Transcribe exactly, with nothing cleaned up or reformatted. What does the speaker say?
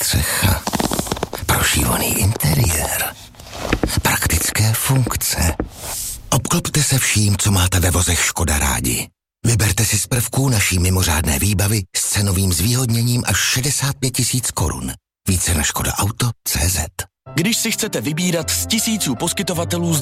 střecha, prošívaný interiér, praktické funkce. Obklopte se vším, co máte ve vozech Škoda rádi. Vyberte si z prvků naší mimořádné výbavy s cenovým zvýhodněním až šedesát pět tisíc korun. Více na škoda auto tečka cé zet. Když si chcete vybírat z tisíců poskytovatelů